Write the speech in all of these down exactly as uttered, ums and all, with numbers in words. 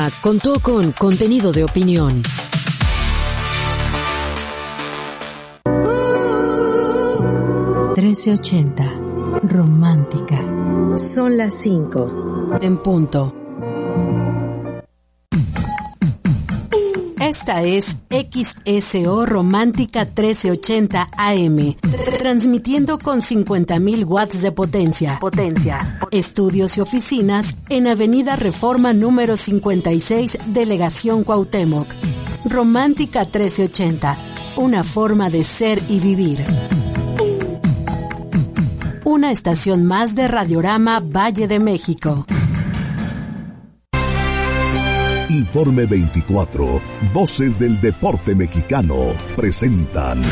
Contó con contenido de opinión. trece ochenta, romántica. Son las cinco. En punto. Esta es X S O Romántica trece ochenta A M, transmitiendo con cincuenta mil watts de potencia. Potencia. Estudios y oficinas en Avenida Reforma número cincuenta y seis, Delegación Cuauhtémoc. Romántica trece ochenta, una forma de ser y vivir. Una estación más de Radiorama Valle de México. Informe veinticuatro, Voces del Deporte Mexicano, presentan.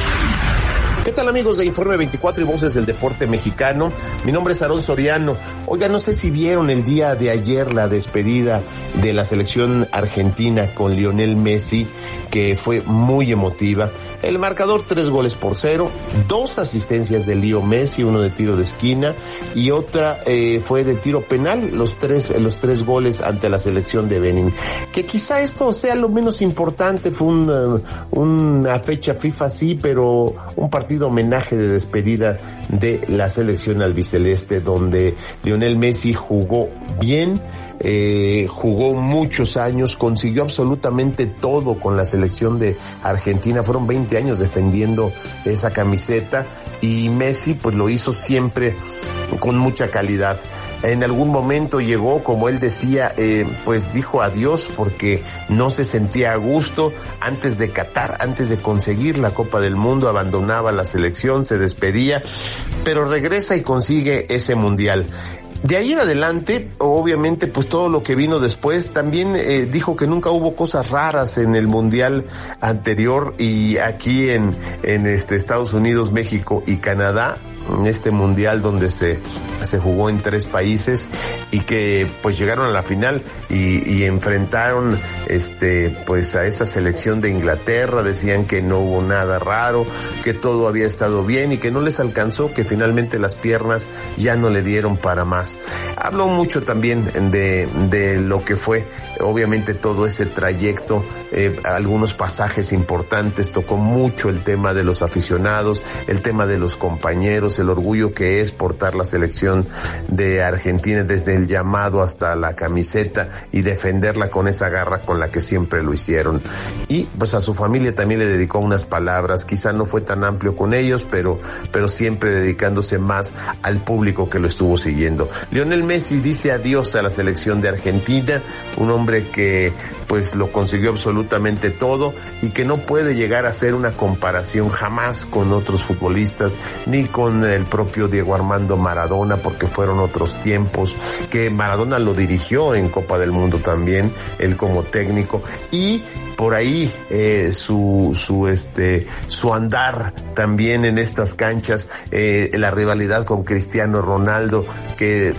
¿Qué tal, amigos de Informe veinticuatro y Voces del Deporte Mexicano? Mi nombre es Aarón Soriano. Oiga, no sé si vieron el día de ayer la despedida de la selección argentina con Lionel Messi, que fue muy emotiva. El marcador, tres goles por cero, dos asistencias de Leo Messi, uno de tiro de esquina y otra eh, fue de tiro penal, los tres, los tres goles ante la selección de Benín. Que quizá esto sea lo menos importante, fue un, una fecha FIFA sí, pero un partido homenaje de despedida de la selección albiceleste, donde Lionel Messi jugó bien, eh, jugó muchos años, consiguió absolutamente todo con la selección de Argentina, fueron veinte años defendiendo esa camiseta y Messi pues lo hizo siempre con mucha calidad. En algún momento llegó, como él decía, eh, pues dijo adiós porque no se sentía a gusto antes de Qatar, antes de conseguir la Copa del Mundo, abandonaba la selección, se despedía, pero regresa y consigue ese mundial. De ahí en adelante, obviamente, pues todo lo que vino después, también eh, dijo que nunca hubo cosas raras en el mundial anterior y aquí en, en este Estados Unidos, México y Canadá, en este mundial donde se, se jugó en tres países y que pues llegaron a la final y, y enfrentaron este pues a esa selección de Inglaterra, decían que no hubo nada raro, que todo había estado bien y que no les alcanzó, que finalmente las piernas ya no le dieron para más. Habló mucho también de, de lo que fue obviamente todo ese trayecto, eh, algunos pasajes importantes, tocó mucho el tema de los aficionados, el tema de los compañeros, el orgullo que es portar la selección de Argentina desde el llamado hasta la camiseta y defenderla con esa garra con la que siempre lo hicieron. Y pues a su familia también le dedicó unas palabras, quizá no fue tan amplio con ellos, pero, pero siempre dedicándose más al público que lo estuvo siguiendo. Lionel Messi dice adiós a la selección de Argentina, un hombre que pues lo consiguió absolutamente todo y que no puede llegar a ser una comparación jamás con otros futbolistas ni con el propio Diego Armando Maradona, porque fueron otros tiempos, que Maradona lo dirigió en Copa del Mundo también, él como técnico, y por ahí eh, su su este su andar también en estas canchas, eh, la rivalidad con Cristiano Ronaldo, que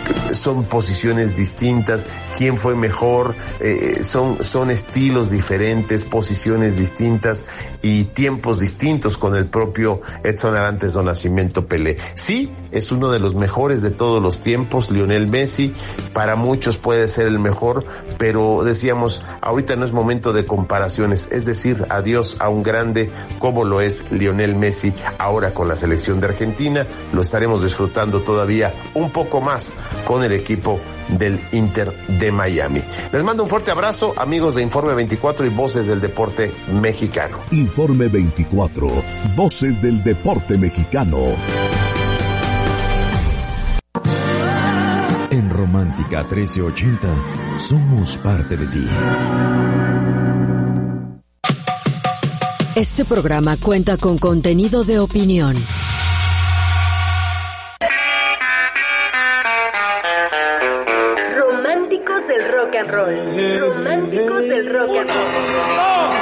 son posiciones distintas, quién fue mejor, eh, son son estilos diferentes, posiciones distintas y tiempos distintos con el propio Edson Arantes do Nascimento Pelé. Sí, es uno de los mejores de todos los tiempos, Lionel Messi, para muchos puede ser el mejor, pero decíamos, ahorita no es momento de comparaciones, es decir, adiós a un grande como lo es Lionel Messi ahora con la selección de Argentina, lo estaremos disfrutando todavía un poco más con el equipo del Inter de Miami. Les mando un fuerte abrazo, amigos de Informe veinticuatro y Voces del Deporte Mexicano. Informe veinticuatro, Voces del Deporte Mexicano. En Romántica trece ochenta, somos parte de ti. Este programa cuenta con contenido de opinión. Románticos del rock and roll. Románticos del rock and roll.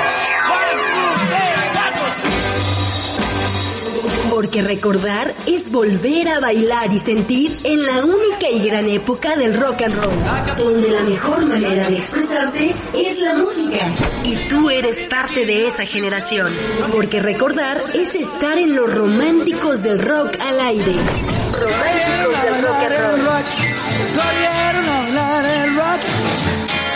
Porque recordar es volver a bailar y sentir en la única y gran época del rock and roll, donde la mejor manera de expresarte es la música. Y tú eres parte de esa generación. Porque recordar es estar en los románticos del rock al aire. Románticos del rock and roll.